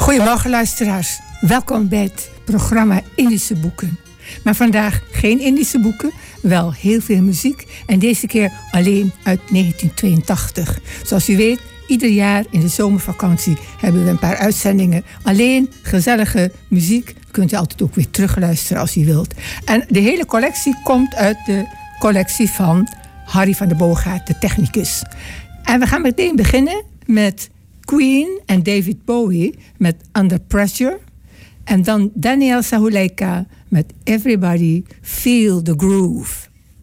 Goedemorgen luisteraars, welkom bij het programma Indische Boeken. Maar vandaag geen Indische boeken, wel heel veel muziek en deze keer alleen uit 1982. Zoals u weet, ieder jaar in de zomervakantie hebben we een paar uitzendingen. Alleen gezellige muziek, kunt u altijd ook weer terugluisteren als u wilt. En de hele collectie komt uit de collectie van Harry van der Boogaard, de technicus. En we gaan meteen beginnen met Queen en David Bowie met Under Pressure. En dan Daniel Sahuleika met Everybody Feel the Groove.